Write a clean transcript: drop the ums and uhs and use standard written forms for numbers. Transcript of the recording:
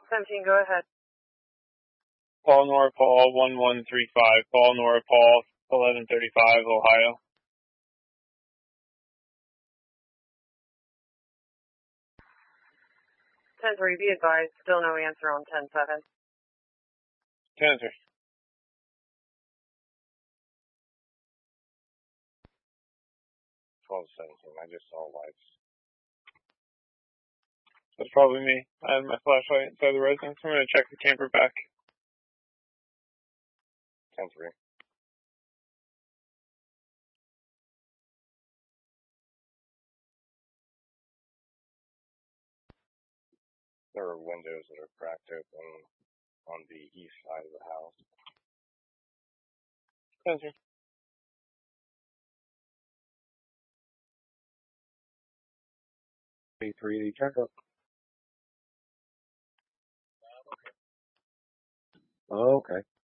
17, go ahead. Paul Nora Paul 1135. Paul Nora Paul 1135, Ohio. Ten-3, be advised. Still no answer on 10-7. 10-3. I just saw lights. That's probably me. I had my flashlight inside the residence. I'm going to check the camper back. 10-3. There are windows that are cracked open on the east side of the house. 10-3. B3, check up. Oh, okay.